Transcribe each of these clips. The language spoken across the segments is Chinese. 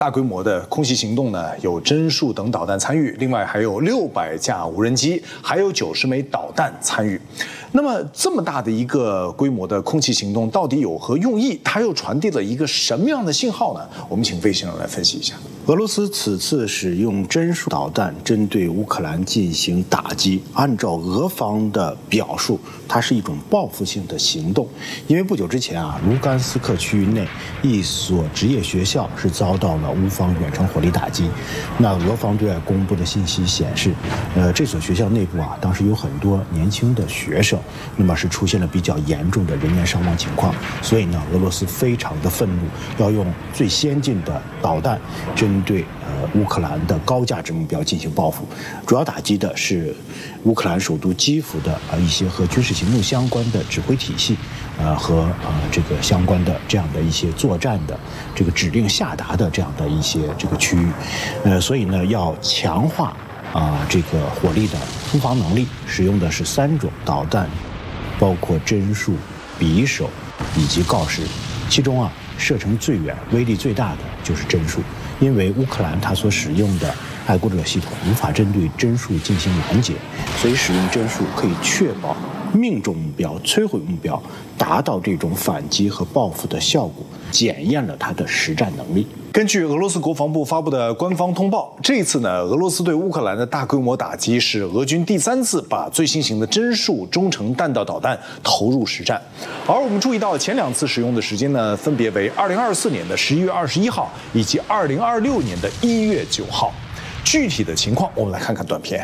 大规模的空袭行动呢，有侦术等导弹参与，另外还有600架无人机，还有90枚导弹参与。那么这么大的一个规模的空袭行动，到底有何用意？它又传递了一个什么样的信号呢？我们请魏先生来分析一下。 俄罗斯此次使用侦术导弹针对乌克兰进行打击，按照俄方的表述，它是一种报复性的行动。因为不久之前卢甘斯克区域内一所职业学校是遭到了乌方远程火力打击。那俄方对外公布的信息显示，这所学校内部当时有很多年轻的学生，那么是出现了比较严重的人员伤亡情况。所以呢，俄罗斯非常的愤怒，要用最先进的导弹针对乌克兰的高价值目标进行报复，主要打击的是乌克兰首都基辅的一些和军事行动相关的指挥体系，和这个相关的这样的一些作战的这个指令下达的这样的一些这个区域，所以呢要强化这个火力的突防能力，使用的是3种导弹，包括侦术、匕首以及锆石，其中射程最远、威力最大的就是侦术。因为乌克兰它所使用的爱国者系统无法针对侦术进行拦截，所以使用侦术可以确保命中目标、摧毁目标，达到这种反击和报复的效果，检验了它的实战能力。 根据俄罗斯国防部发布的官方通报，这一次呢，俄罗斯对乌克兰的大规模打击是俄军第3次把最新型的侦术中程弹道导弹投入实战。而我们注意到前2次使用的时间呢，分别为2024年的11月21号以及2026年的1月9号。具体的情况，我们来看看短片。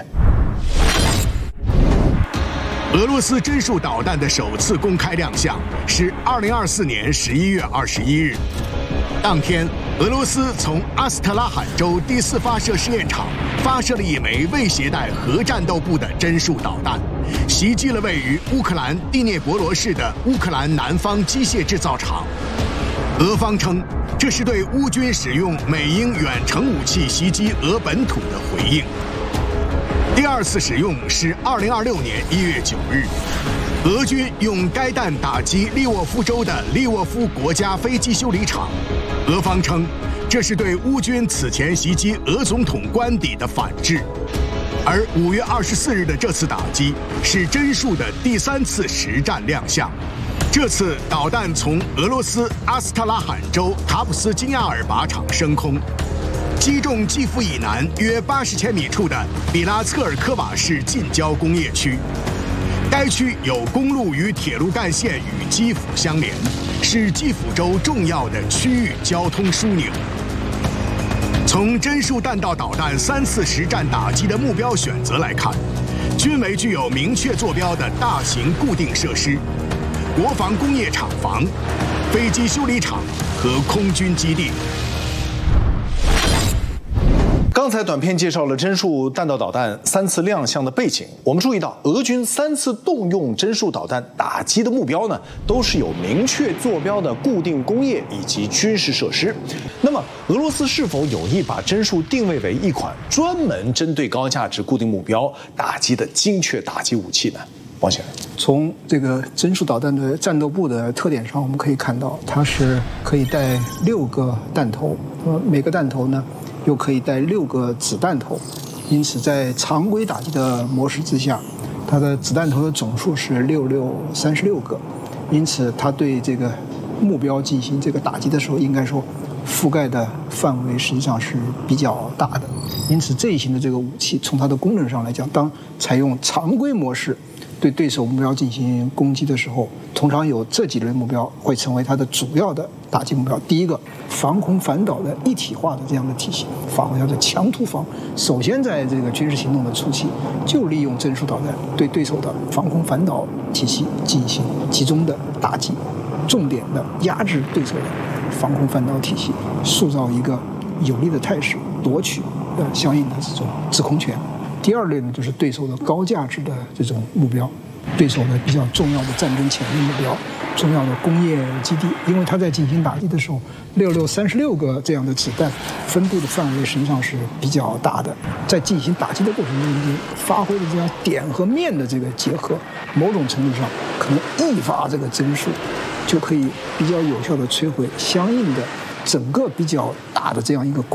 俄罗斯侦术导弹的首次公开亮相是2024年11月21日。当天，俄罗斯从阿斯特拉罕州第4发射试验场发射了一枚未携带核战斗部的侦术导弹，袭击了位于乌克兰第聂伯罗市的乌克兰南方机械制造厂。俄方称，这是对乌军使用美英远程武器袭击俄本土的回应。第2次使用是2026年1月9日，俄军用该弹打击利沃夫州的利沃夫国家飞机修理厂。俄方称，这是对乌军此前袭击俄总统官邸的反制。而5月24日的这次打击是侦术的第3次实战亮相。这次导弹从俄罗斯阿斯特拉罕州塔普斯金亚尔靶场升空，击中基辅以南约80千米处的比拉策尔科瓦市近郊工业区。该区有公路与铁路干线与基辅相连，是基辅州重要的区域交通枢纽。从侦术弹道导弹3次实战打击的目标选择来看，均为具有明确坐标的大型固定设施、国防工业厂房、飞机修理厂和空军基地。 刚才短片介绍了侦术弹道导弹3次亮相的背景。我们注意到，俄军3次动用侦术导弹打击的目标呢，都是有明确坐标的固定工业以及军事设施。那么，俄罗斯是否有意把侦术定位为一款专门针对高价值固定目标打击的精确打击武器呢？王先生， 从这个侦术导弹的战斗部的特点上，我们可以看到，它是可以带6个弹头，每个弹头呢又可以带6个子弹头，因此在常规打击的模式之下，它的子弹头的总数是36个，因此它对这个目标进行这个打击的时候，应该说覆盖的范围实际上是比较大的。因此这一型的这个武器，从它的功能上来讲，当采用常规模式对对手目标进行攻击的时候，通常有这几类目标会成为它的主要的打击目标。第一个，防空反导的一体化的这样的体系，法国叫做强突防。首先在这个军事行动的初期，就利用侦术导弹对对手的防空反导体系进行集中的打击，重点的压制对手的防空反导体系，塑造一个有利的态势，夺取相应的这种制空权。第2类呢，就是对手的高价值的这种目标，对手的比较重要的战争潜力目标，重要的工业基地，因为它在进行打击的时候，36个这样的子弹分布的范围实际上是比较大的，在进行打击的过程中，已经发挥了这样点和面的这个结合，某种程度上可能一发这个侦术就可以比较有效的摧毁相应的整个比较大的这样一个